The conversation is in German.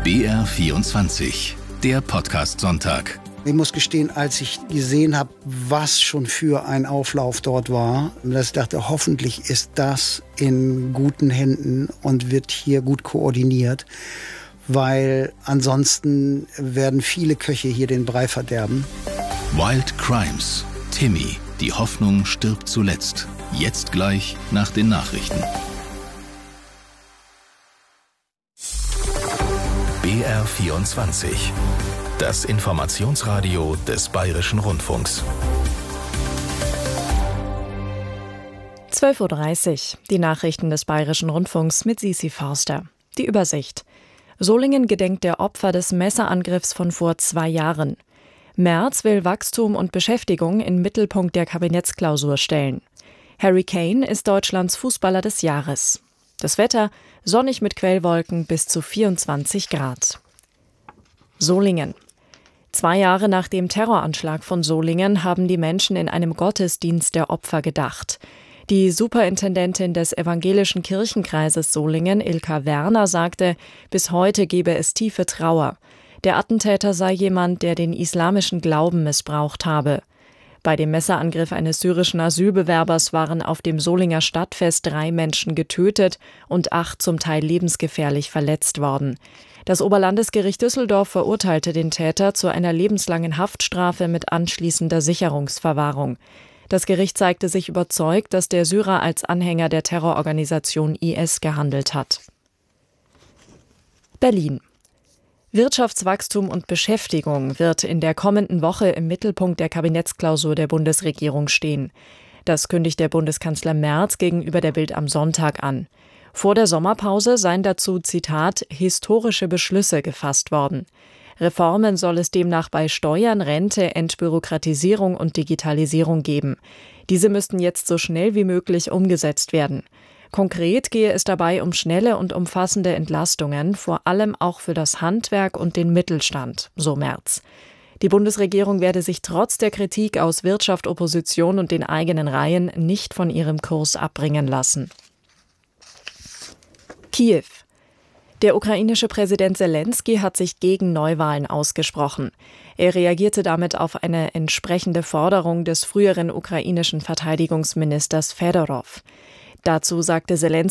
BR24, der Podcast-Sonntag. Ich muss gestehen, als ich gesehen habe, was schon für ein Auflauf dort war, dass ich dachte, hoffentlich ist das in guten Händen und wird hier gut koordiniert, weil ansonsten werden viele Köche hier den Brei verderben. Wild Crimes. Timmy, die Hoffnung stirbt zuletzt. Jetzt gleich nach den Nachrichten. BR24, das Informationsradio des Bayerischen Rundfunks. 12:30 Uhr, die Nachrichten des Bayerischen Rundfunks mit Sisi Forster. Die Übersicht. Solingen gedenkt der Opfer des Messerangriffs von vor 2 Jahren. Merz will Wachstum und Beschäftigung in Mittelpunkt der Kabinettsklausur stellen. Harry Kane ist Deutschlands Fußballer des Jahres. Das Wetter: sonnig mit Quellwolken bis zu 24 Grad. Solingen. 2 Jahre nach dem Terroranschlag von Solingen haben die Menschen in einem Gottesdienst der Opfer gedacht. Die Superintendentin des Evangelischen Kirchenkreises Solingen, Ilka Werner, sagte, bis heute gebe es tiefe Trauer. Der Attentäter sei jemand, der den islamischen Glauben missbraucht habe. Bei dem Messerangriff eines syrischen Asylbewerbers waren auf dem Solinger Stadtfest 3 Menschen getötet und 8 zum Teil lebensgefährlich verletzt worden. Das Oberlandesgericht Düsseldorf verurteilte den Täter zu einer lebenslangen Haftstrafe mit anschließender Sicherungsverwahrung. Das Gericht zeigte sich überzeugt, dass der Syrer als Anhänger der Terrororganisation IS gehandelt hat. Berlin. Wirtschaftswachstum und Beschäftigung wird in der kommenden Woche im Mittelpunkt der Kabinettsklausur der Bundesregierung stehen. Das kündigt der Bundeskanzler Merz gegenüber der Bild am Sonntag an. Vor der Sommerpause seien dazu, Zitat, historische Beschlüsse gefasst worden. Reformen soll es demnach bei Steuern, Rente, Entbürokratisierung und Digitalisierung geben. Diese müssten jetzt so schnell wie möglich umgesetzt werden. Konkret gehe es dabei um schnelle und umfassende Entlastungen, vor allem auch für das Handwerk und den Mittelstand, so Merz. Die Bundesregierung werde sich trotz der Kritik aus Wirtschaft, Opposition und den eigenen Reihen nicht von ihrem Kurs abbringen lassen. Kiew. Der ukrainische Präsident Selenskyj hat sich gegen Neuwahlen ausgesprochen. Er reagierte damit auf eine entsprechende Forderung des früheren ukrainischen Verteidigungsministers Fedorov. Dazu sagte Selenskyj